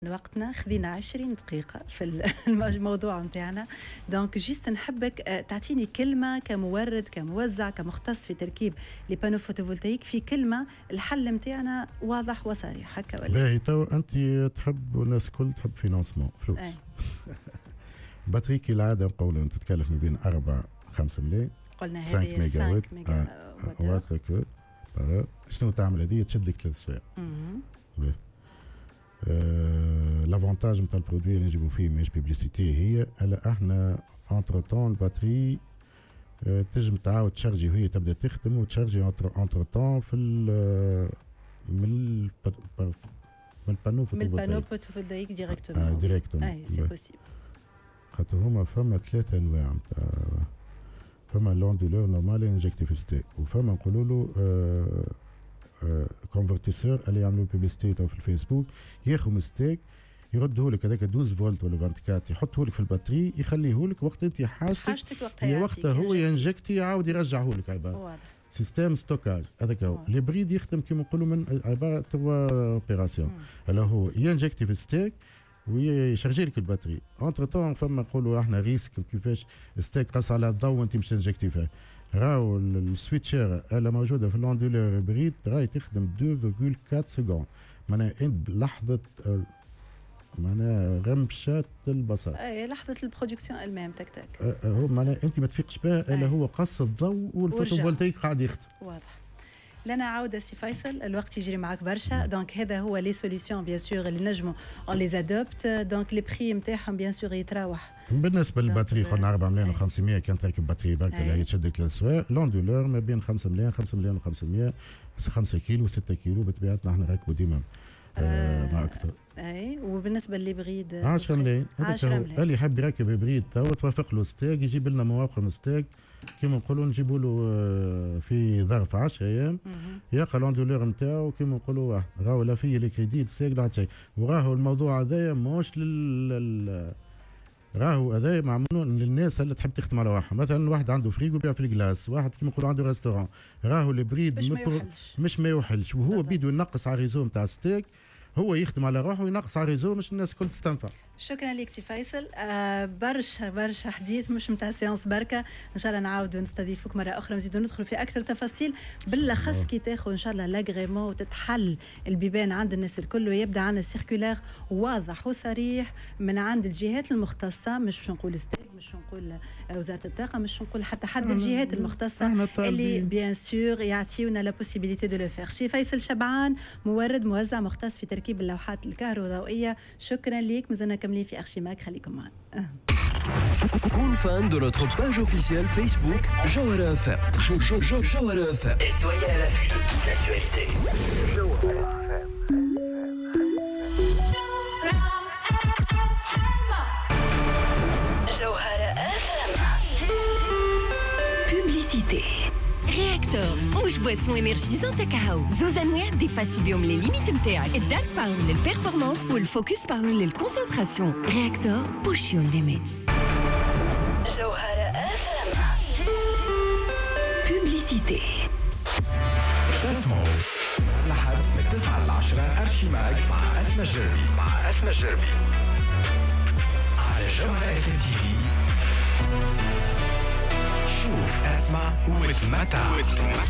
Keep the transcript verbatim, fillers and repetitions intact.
وقتنا خذينا عشرين دقيقة في الموضوع متاعنا. دونك جيست نحبك تعطيني كلمة كمورد كموزع كمختص في تركيب لي بانو فوتوفولتايك في كلمة الحل متاعنا واضح وصريح هكا ولا؟ باهي تو أنت تحب الناس كل تحب فينانسمون فلوس. باتري كي العادة نقولوا أنت تتكلف ما بين أربعة خمسة ملايين. قلنا هذه خمسة ميجا وات. آه. شنو تعمل هذه تشد لك ثلاث سوايع. آه، لافونتاج نتاع البرودوي اللي نجيبو فيه ماهيش بيبليسيتي هي الا احنا انتر طون الباتري آه، تنجم تعاود تشارجي وهي تبدا تخدم وتشارجي انتر طون في من من البانو من البانو فوتوفولتايك ديريكتومون. اه ديريكتومون اي سي بوسيبل. خاطر هما فما ثلاثه انواع نتاع فما لوندولور نورمال انجكتي في ستيك وفما نقولوا له آه كونفرتيسور اللي يعملوا بيبليستي في الفيسبوك ياخذ ستيك يرده لك هذاك اثنا عشر فولت ولا أربعة وعشرين يحطه لك في الباتري يخليه لك وقت انت حاجتك حاجتك وقتها وقتها هو ينجكتي يعاود يرجعه لك عباره واضح سيستم ستوكاج هذاك هو الهبريد يخدم كما نقولوا من عباره توا اوبيراسيون اللي هو ينجكتي في الستيك ويشارجي لك الباتري انتر طون فما نقولوا احنا ريسك كيفاش ستيك قاس على الضوء وانت مش تنجكتي فيه راهو السويتشر اللي موجوده في اللوندولور بريد راهي تخدم اثنين فاصلة أربعة سكوند معناها لحظه معناها غمشات البصر اي لحظه البرودكسيون المام تك تك هو معناها انت ما تفيقش بها الا هو قص الضوء والفوتوفولتايك قاعد يخدم واضح. لنا عودة سي فيصل الوقت يجري معك برشا دونك هذا هو لي سوليسيون بيان سور اللي نجموا اون لي ادوبت دونك لي بري نتاعهم بيان سور يتراوح بالنسبه للباتري قلنا أربعة ملايين وخمسمية كان تركب باتري برك اللي هي تشدك ثلاث سوايع لوندولور ما بين خمسة ملايين خمسة ملايين وخمسمية خمسة كيلو ستة كيلو بطبيعتنا احنا راكبوا ديما آه ما اكثر. اي وبالنسبه للبريد عشرة ملايين اللي يحب يركب بريد تو توافق له ستيك يجيب لنا مواقع ستيك كيما نقولوا نجيبوا له في ظرف عشرة ايام يلقى لوندولور نتاعو كيما نقولوا راهو لا فيه لي كريديت ستيك لا شيء وراهو الموضوع هذايا ماهوش لل راهو هذايا معمول للناس اللي تحب تخدم على واحد مثلا واحد عنده فريغو بيع في الجلاس واحد كيما نقولوا عنده ريستوران راهو البريد مش ما يوحلش مش ما يوحلش وهو بيدو ينقص على الريزو نتاع ستيك هو يخدم على روحه وينقص على الريزو مش الناس كل تستنفع. شكرا لك سي فيصل. آه برشا برشا حديث مش متاع سيانس بركه ان شاء الله نعاودوا نستضيفوك مره اخرى نزيدوا ندخلوا في اكثر تفاصيل بالاخص كي تاخذ ان شاء الله لاغريمون وتتحل البيبان عند الناس الكل ويبدا عندنا سيركولير واضح وصريح من عند الجهات المختصه مش باش نقول ستيك مش نقول وزاره الطاقه مش نقول حتى حد الجهات المختصه اللي بيان سور يعطيونا لا بوسيبيليتي دو لو فير. سي فيصل شبعان مورد موزع مختص في تركيب اللوحات الكهروضوئيه شكرا لك مازلنا كاملين في أرشيماك خليكم معنا. كون فان de notre page officielle Facebook Jawhara F M. Jawhara F M. Et soyez à l'affût de toute l'actualité. Jawhara F M. Publicité. رياكتور موش بواسون انرجيزون كاكاو زوز انواع ديباسي بيهم لي ليميت نتاعك الدارك باور للبيرفورمانس والفوكس باور للكونسنتراسيون. رياكتور بوش يور ليميتس. جوهرة اف ام. بوبليسيتي. تسمعوا لحد من تسعة لعشرة أرشيماك مع أسماء الجربي مع أسماء الجربي على جوهرة اف ام تي في. شوف اسمع وتمتع.